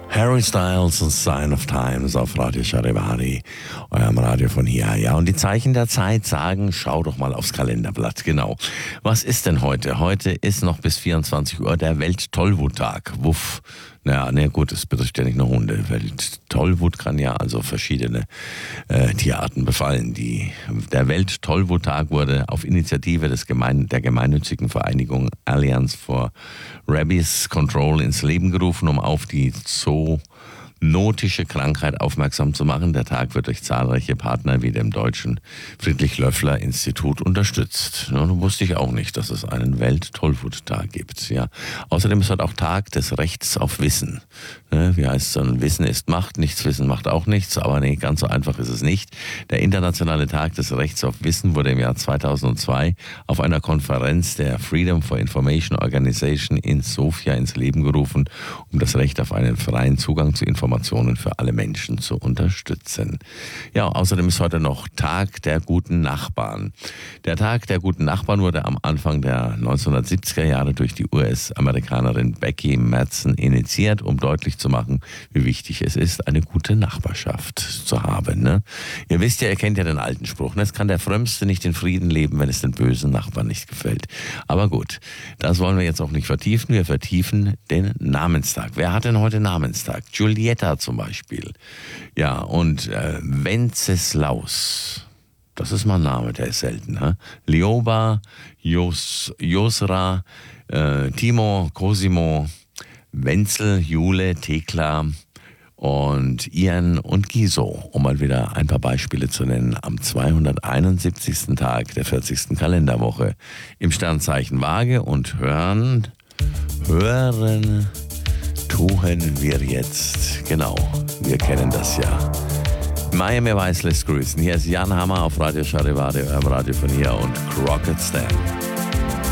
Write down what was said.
Harry Styles und Sign of Times auf Radio Charivari, eurem Radio von hier. Ja, und die Zeichen der Zeit sagen, schau doch mal aufs Kalenderblatt. Genau. Was ist denn heute? Heute ist noch bis 24 Uhr der Welt-Tollwut-Tag. Wuff. Gut, es betrifft ja nicht nur Hunde. Tollwut kann ja also verschiedene Tierarten befallen. Der Welt-Tollwut-Tag wurde auf Initiative der gemeinnützigen Vereinigung Alliance for Rabies Control ins Leben gerufen, um auf die zoonotische Krankheit aufmerksam zu machen. Der Tag wird durch zahlreiche Partner wie dem deutschen Friedrich-Löffler-Institut unterstützt. Nun wusste ich auch nicht, dass es einen Welt-Tollwut-Tag gibt. Ja. Außerdem ist heute auch Tag des Rechts auf Wissen. Wie heißt es dann? Wissen ist Macht, nichts Wissen macht auch nichts. Aber nee, ganz so einfach ist es nicht. Der internationale Tag des Rechts auf Wissen wurde im Jahr 2002 auf einer Konferenz der Freedom for Information Organization in Sofia ins Leben gerufen, um das Recht auf einen freien Zugang zu Informationen für alle Menschen zu unterstützen. Ja, außerdem ist heute noch Tag der guten Nachbarn. Der Tag der guten Nachbarn wurde am Anfang der 1970er Jahre durch die US-Amerikanerin Becky Madsen initiiert, um deutlich zu machen, wie wichtig es ist, eine gute Nachbarschaft zu haben. Ne? Ihr wisst ja, ihr kennt ja den alten Spruch, ne? Es kann der Frömmste nicht in Frieden leben, wenn es den bösen Nachbarn nicht gefällt. Aber gut, das wollen wir jetzt auch nicht vertiefen. Wir vertiefen den Namenstag. Wer hat denn heute Namenstag? Giulietta zum Beispiel. Ja, und Wenceslaus. Das ist mal ein Name, der ist selten. Ne? Lioba, Josra, Timo, Cosimo, Wenzel, Jule, Thekla und Ian und Giso, um mal wieder ein paar Beispiele zu nennen, am 271. Tag der 40. Kalenderwoche im Sternzeichen Waage. Und hören tun wir jetzt. Genau, wir kennen das ja. Miami Vice lässt grüßen. Hier ist Jan Hammer auf Radio Charivari, eurem Radio von hier, und Crockett Stan.